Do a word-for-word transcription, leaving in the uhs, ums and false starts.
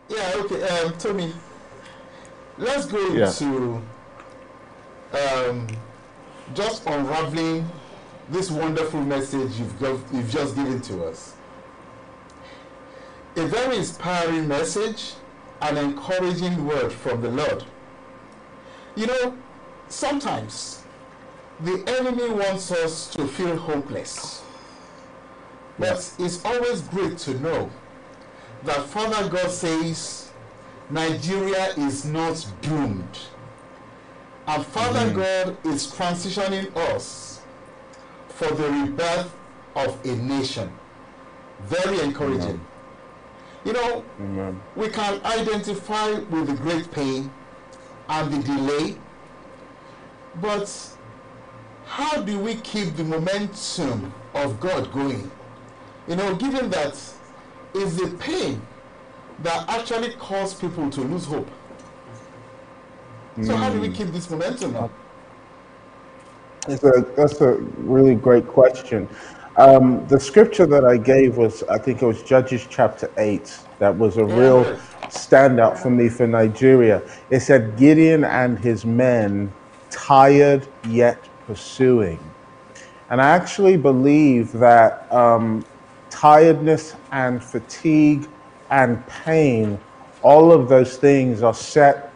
Yeah, okay, um, Tony, let's go Yeah. into um, just unraveling this wonderful message you've, got, you've just given to us. A very inspiring message, an encouraging word from the Lord. You know, sometimes the enemy wants us to feel hopeless, Yeah. but it's always great to know that Father God says Nigeria is not doomed. And Father Hmm. God is transitioning us for the rebirth of a nation. Very encouraging. Amen. You know, Amen. we can identify with the great pain and the delay, but how do we keep the momentum of God going? You know, given that it's the pain that actually cause people to lose hope. So how do we Mm. keep this momentum now? It's a, that's a really great question. Um, the scripture that I gave was, I think it was Judges chapter eight. That was a Yeah, real yes. standout for me for Nigeria. It said, Gideon and his men tired yet pursuing. And I actually believe that um, tiredness and fatigue and pain, all of those things are set